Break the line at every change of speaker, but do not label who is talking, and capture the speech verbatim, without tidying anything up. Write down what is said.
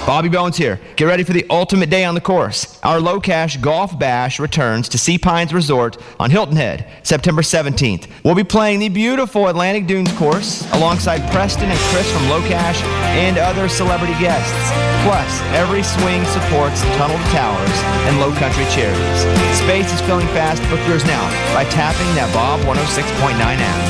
Bobby Bones here. Get ready for the ultimate day on the course. Our Low Cash Golf Bash returns to Sea Pines Resort on Hilton Head, September seventeenth. We'll be playing the beautiful Atlantic Dunes course alongside Preston and Chris from Low Cash and other celebrity guests. Plus, every swing supports Tunnel to Towers and Low Country charities. Space is filling fast. Book yours now by tapping that Bob one oh six point nine app.